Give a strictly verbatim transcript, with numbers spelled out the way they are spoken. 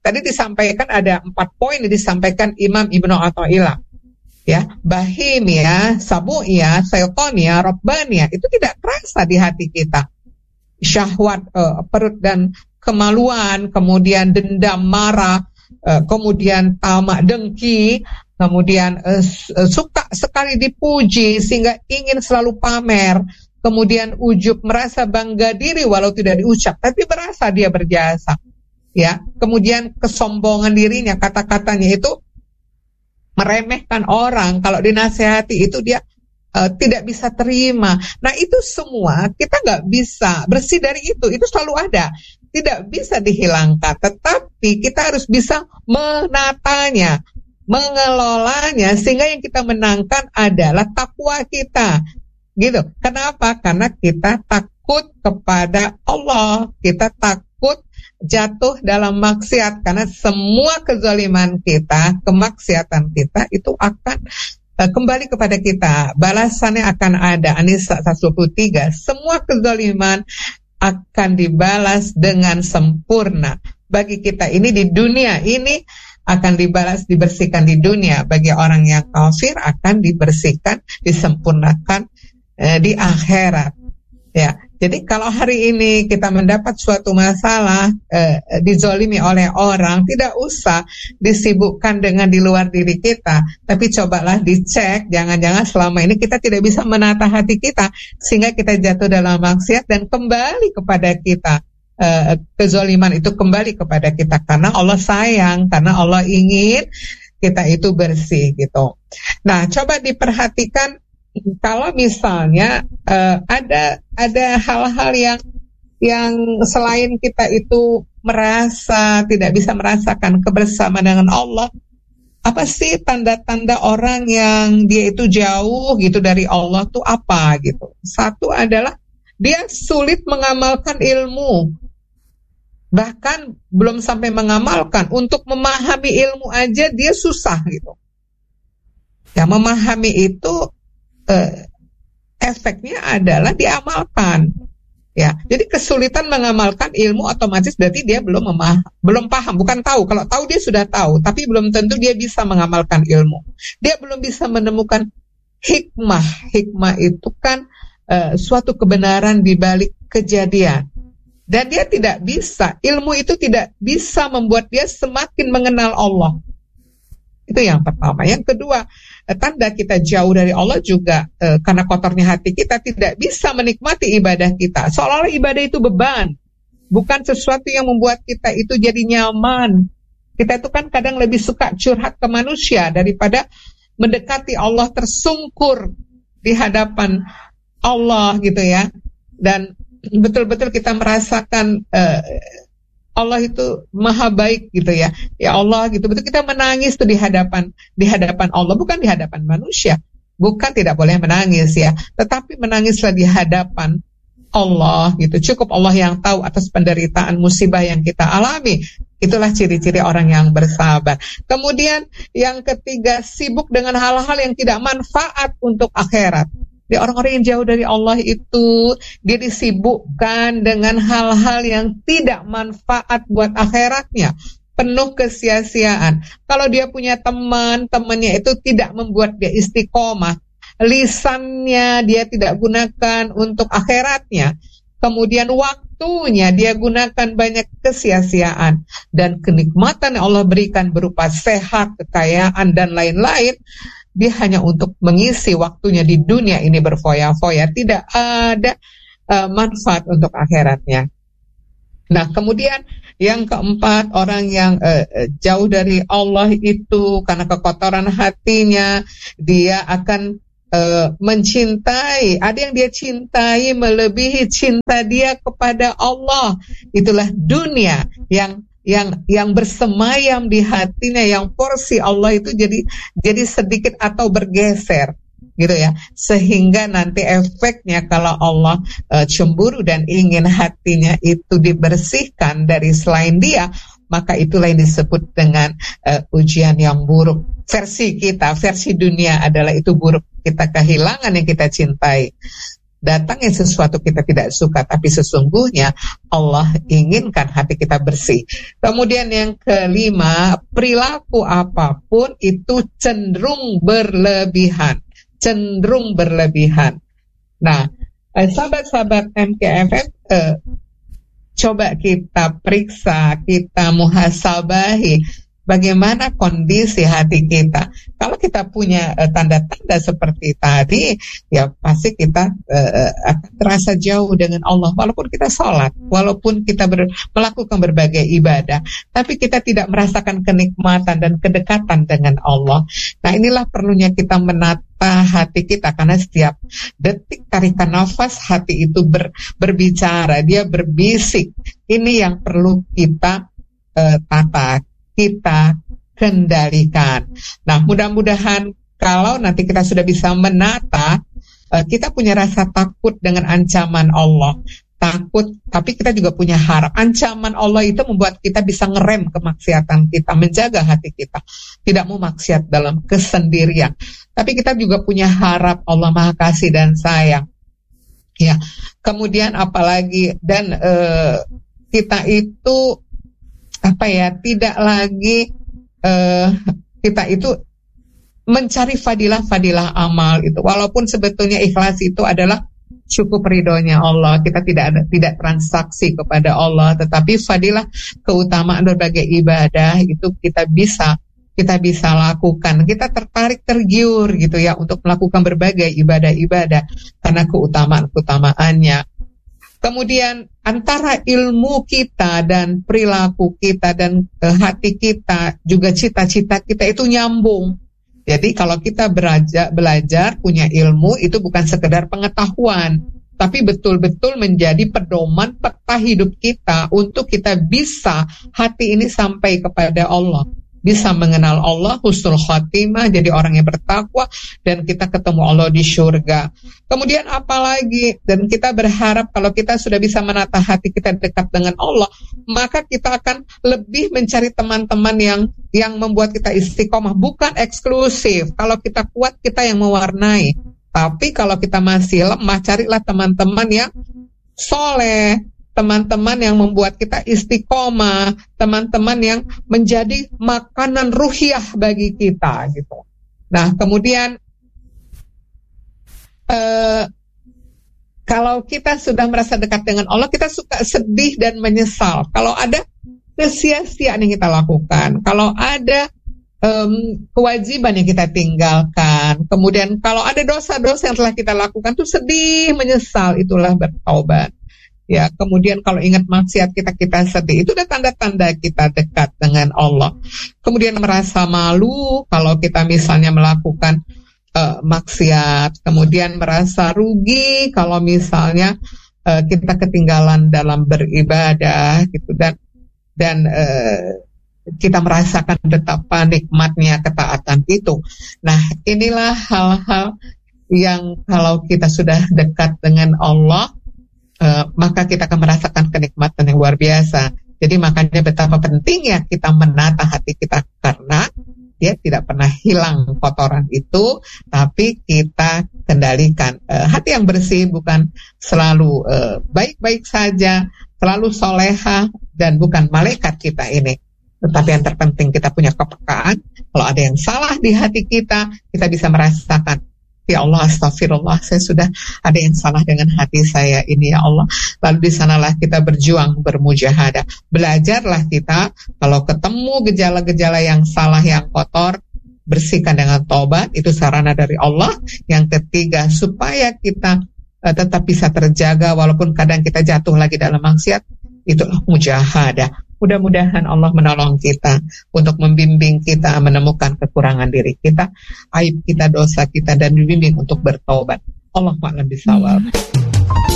Tadi disampaikan ada empat poin yang disampaikan Imam Ibnu Athaillah. Ya, bahimia, sabu'ia, syaitonia, robbania itu tidak terasa di hati kita. Syahwat uh, perut dan kemaluan, kemudian dendam, marah, uh, kemudian tamak, dengki, kemudian uh, suka sekali dipuji sehingga ingin selalu pamer, kemudian ujub, merasa bangga diri walau tidak diucap tapi berasa dia berjasa. Ya, kemudian kesombongan dirinya, kata-katanya itu meremehkan orang, kalau dinasihati itu dia uh, tidak bisa terima. Nah itu semua kita nggak bisa bersih dari itu, itu selalu ada, tidak bisa dihilangkan. Tetapi kita harus bisa menatanya, mengelolanya, sehingga yang kita menangkan adalah takwa kita. Gitu. Kenapa? Karena kita takut kepada Allah, kita takut jatuh dalam maksiat, karena semua kezaliman kita, kemaksiatan kita itu akan uh, kembali kepada kita, balasannya akan ada. An-Nisa seratus dua puluh tiga, semua kezaliman akan dibalas dengan sempurna bagi kita ini di dunia ini, akan dibalas, dibersihkan di dunia. Bagi orang yang kafir akan dibersihkan, disempurnakan uh, di akhirat. Ya, jadi kalau hari ini kita mendapat suatu masalah, eh, dizolimi oleh orang, tidak usah disibukkan dengan di luar diri kita, tapi cobalah dicek, jangan-jangan selama ini kita tidak bisa menata hati kita, sehingga kita jatuh dalam maksiat dan kembali kepada kita, eh, kezoliman itu kembali kepada kita, karena Allah sayang, karena Allah ingin kita itu bersih gitu. Nah, coba diperhatikan. Kalau misalnya uh, ada ada hal-hal yang yang selain kita itu merasa tidak bisa merasakan kebersamaan dengan Allah, apa sih tanda-tanda orang yang dia itu jauh gitu dari Allah tuh apa gitu? Satu adalah dia sulit mengamalkan ilmu, bahkan belum sampai mengamalkan, untuk memahami ilmu aja dia susah gitu. Ya, memahami itu Uh, efeknya adalah diamalkan, ya. Jadi kesulitan mengamalkan ilmu otomatis berarti dia belum memah, belum paham, bukan tahu. Kalau tahu dia sudah tahu, tapi belum tentu dia bisa mengamalkan ilmu. Dia belum bisa menemukan hikmah. Hikmah itu kan uh, suatu kebenaran di balik kejadian. Dan dia tidak bisa, ilmu itu tidak bisa membuat dia semakin mengenal Allah. Itu yang pertama. Yang kedua, tanda kita jauh dari Allah juga e, karena kotornya hati kita, tidak bisa menikmati ibadah kita. Seolah-olah ibadah itu beban, bukan sesuatu yang membuat kita itu jadi nyaman. Kita itu kan kadang lebih suka curhat ke manusia daripada mendekati Allah, tersungkur di hadapan Allah gitu ya. Dan betul-betul kita merasakan e, Allah itu maha baik gitu ya. Ya Allah gitu. Betul kita menangis tuh di hadapan di hadapan Allah, bukan di hadapan manusia. Bukan tidak boleh menangis ya, tetapi menangislah di hadapan Allah gitu. Cukup Allah yang tahu atas penderitaan musibah yang kita alami. Itulah ciri-ciri orang yang bersabar. Kemudian yang ketiga, sibuk dengan hal-hal yang tidak manfaat untuk akhirat. Di orang-orang yang jauh dari Allah itu, dia disibukkan dengan hal-hal yang tidak manfaat buat akhiratnya, penuh kesia-siaan. Kalau dia punya teman, temannya itu tidak membuat dia istiqomah, lisannya dia tidak gunakan untuk akhiratnya, kemudian waktunya dia gunakan banyak kesia-siaan, dan kenikmatan yang Allah berikan berupa sehat, kekayaan, dan lain-lain, dia hanya untuk mengisi waktunya di dunia ini berfoya-foya, tidak ada uh, manfaat untuk akhiratnya. Nah, kemudian yang keempat, orang yang uh, jauh dari Allah itu karena kekotoran hatinya, dia akan uh, mencintai, ada yang dia cintai melebihi cinta dia kepada Allah. Itulah dunia yang yang yang bersemayam di hatinya, yang porsi Allah itu jadi jadi sedikit atau bergeser gitu ya, sehingga nanti efeknya kalau Allah uh, cemburu dan ingin hatinya itu dibersihkan dari selain dia, maka itulah yang disebut dengan uh, ujian yang buruk. Versi kita, versi dunia adalah itu buruk, kita kehilangan yang kita cintai. datangnya sesuatu kita tidak suka, tapi sesungguhnya Allah inginkan hati kita bersih. Kemudian yang kelima, perilaku apapun itu cenderung berlebihan, cenderung berlebihan. Nah, eh, sahabat-sahabat M K F M, eh, coba kita periksa, kita muhasabahi bagaimana kondisi hati kita. Kalau kita punya uh, tanda-tanda seperti tadi, ya pasti kita uh, akan terasa jauh dengan Allah. Walaupun kita sholat, walaupun kita ber, melakukan berbagai ibadah, tapi kita tidak merasakan kenikmatan dan kedekatan dengan Allah. Nah, inilah perlunya kita menata hati kita, karena setiap detik tarikan nafas hati itu ber, berbicara, dia berbisik. Ini yang perlu kita uh, tata, kita kendalikan. Nah, mudah-mudahan kalau nanti kita sudah bisa menata, uh, kita punya rasa takut dengan ancaman Allah. Takut, tapi kita juga punya harap. Ancaman Allah itu membuat kita bisa ngerem kemaksiatan kita, menjaga hati kita, tidak mau maksiat dalam kesendirian. Tapi kita juga punya harap Allah Maha Kasih dan Sayang. Ya, kemudian apalagi dan uh, kita itu apa ya, tidak lagi uh, kita itu mencari fadilah-fadilah amal itu, walaupun sebetulnya ikhlas itu adalah cukup ridhonya Allah. Kita tidak ada, tidak transaksi kepada Allah, tetapi fadilah keutamaan berbagai ibadah itu kita bisa kita bisa lakukan. Kita tertarik, tergiur gitu ya untuk melakukan berbagai ibadah-ibadah karena keutamaan-keutamaannya. Kemudian antara ilmu kita dan perilaku kita dan uh, hati kita, juga cita-cita kita itu nyambung. Jadi kalau kita belajar, belajar punya ilmu itu bukan sekedar pengetahuan, tapi betul-betul menjadi pedoman peta hidup kita untuk kita bisa hati ini sampai kepada Allah, bisa mengenal Allah, husnul khatimah, jadi orang yang bertakwa, dan kita ketemu Allah di surga. Kemudian apalagi, dan kita berharap kalau kita sudah bisa menata hati kita dekat dengan Allah, maka kita akan lebih mencari teman-teman yang yang membuat kita istiqomah, bukan eksklusif. Kalau kita kuat, kita yang mewarnai. Tapi kalau kita masih lemah, carilah teman-teman yang soleh, teman-teman yang membuat kita istiqomah, teman-teman yang menjadi makanan ruhiyah bagi kita gitu. Nah, kemudian eh, kalau kita sudah merasa dekat dengan Allah, kita suka sedih dan menyesal kalau ada kesia-siaan yang kita lakukan, kalau ada um, kewajiban yang kita tinggalkan, kemudian kalau ada dosa-dosa yang telah kita lakukan, tuh sedih, menyesal, itulah bertaubat. Ya, kemudian kalau ingat maksiat kita, kita sedih. Itu udah tanda-tanda kita dekat dengan Allah. Kemudian merasa malu kalau kita misalnya melakukan uh, maksiat. Kemudian merasa rugi kalau misalnya uh, kita ketinggalan dalam beribadah gitu. Dan dan uh, kita merasakan betapa nikmatnya ketaatan itu. Nah, inilah hal-hal yang kalau kita sudah dekat dengan Allah, Uh, maka kita akan merasakan kenikmatan yang luar biasa. Jadi makanya betapa pentingnya kita menata hati kita, karena dia tidak pernah hilang kotoran itu, tapi kita kendalikan. Uh, hati yang bersih bukan selalu uh, baik-baik saja, selalu soleha, dan bukan malaikat kita ini. Tetapi yang terpenting kita punya kepekaan. Kalau ada yang salah di hati kita, kita bisa merasakan, ya Allah, astagfirullah, saya sudah ada yang salah dengan hati saya ini, ya Allah. Lalu di sanalah kita berjuang, bermujahadah. Belajarlah kita, kalau ketemu gejala-gejala yang salah, yang kotor, bersihkan dengan tobat, itu sarana dari Allah. Yang ketiga, supaya kita uh, tetap bisa terjaga, walaupun kadang kita jatuh lagi dalam maksiat, itulah mujahadah. Mudah-mudahan Allah menolong kita untuk membimbing kita menemukan kekurangan diri kita, aib kita, dosa kita, dan membimbing untuk bertobat. Allahumma a'lam bishawab.